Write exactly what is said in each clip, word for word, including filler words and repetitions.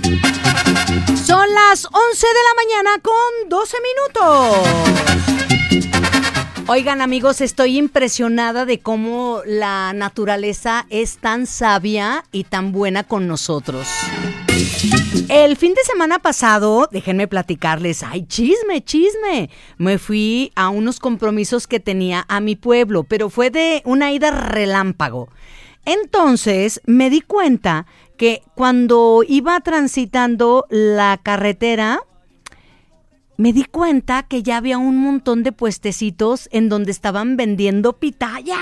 Son las once de la mañana con doce minutos. Oigan, amigos, estoy impresionada de cómo la naturaleza es tan sabia y tan buena con nosotros. El fin de semana pasado, déjenme platicarles, ay, chisme, chisme. Me fui a unos compromisos que tenía a mi pueblo, pero fue de una ida relámpago. Entonces me di cuenta que cuando iba transitando la carretera, me di cuenta que ya había un montón de puestecitos en donde estaban vendiendo pitayas.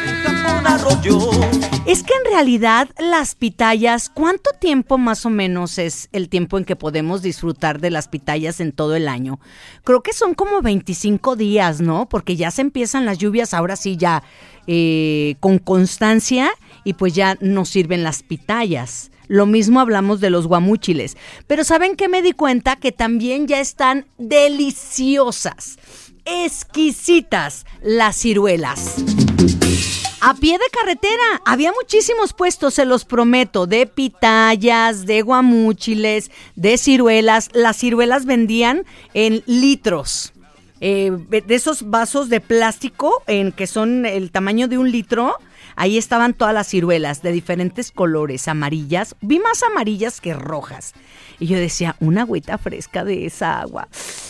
Es que en realidad las pitayas, ¿cuánto tiempo más o menos es el tiempo en que podemos disfrutar de las pitayas en todo el año? Creo que son como veinticinco días, ¿no? Porque ya se empiezan las lluvias, ahora sí ya eh, con constancia, y pues ya nos sirven las pitayas. Lo mismo hablamos de los guamúchiles. Pero ¿saben qué me di cuenta? Que también ya están deliciosas, exquisitas las ciruelas. A pie de carretera, había muchísimos puestos, se los prometo, de pitayas, de guamúchiles, de ciruelas. Las ciruelas vendían en litros, eh, de esos vasos de plástico en que son el tamaño de un litro. Ahí estaban todas las ciruelas de diferentes colores, amarillas. Vi más amarillas que rojas. Y yo decía, una agüita fresca de esa agua,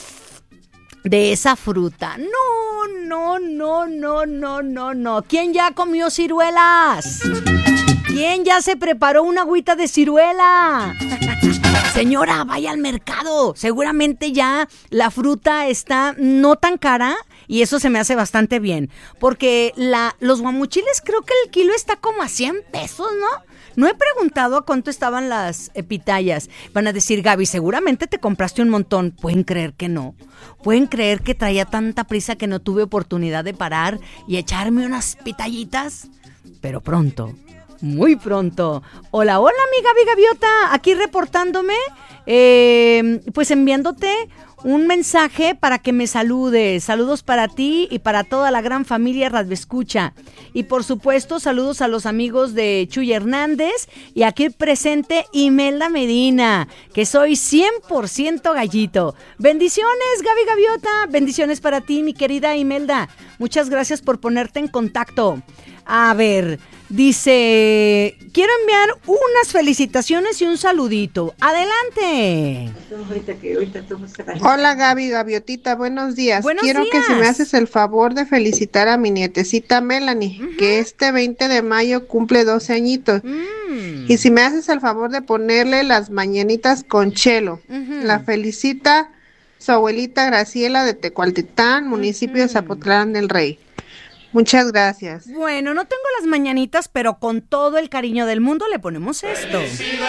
de esa fruta. No, no, no, no, no, no, no. ¿Quién ya comió ciruelas? ¿Quién ya se preparó una agüita de ciruela? Señora, vaya al mercado. Seguramente ya la fruta está no tan cara. Y eso se me hace bastante bien, porque la, los guamuchiles creo que el kilo está como a cien pesos, ¿no? No he preguntado a cuánto estaban las eh, pitayas. Van a decir, Gaby, seguramente te compraste un montón. Pueden creer que no. Pueden creer que traía tanta prisa que no tuve oportunidad de parar y echarme unas pitayitas. Pero pronto, muy pronto. Hola, hola, mi Gaby Gaviota, aquí reportándome, eh, pues enviándote un mensaje para que me saludes. Saludos para ti y para toda la gran familia Radio Escucha. Y por supuesto, saludos a los amigos de Chuy Hernández y aquí presente Imelda Medina, que soy cien por ciento gallito. Bendiciones, Gaby Gaviota. Bendiciones para ti, mi querida Imelda. Muchas gracias por ponerte en contacto. A ver, dice, quiero enviar unas felicitaciones y un saludito. Adelante. Hola Gaby Gaviotita, buenos días. Buenos quiero días. que si me haces el favor de felicitar a mi nietecita Melanie, uh-huh. que este veinte de mayo cumple doce añitos. Mm. Y si me haces el favor de ponerle las mañanitas con Chelo. Uh-huh. La felicita su abuelita Graciela de Tecualtitán, municipio uh-huh. de Zapotlán del Rey. Muchas gracias. Bueno, no tengo las mañanitas, pero con todo el cariño del mundo le ponemos esto.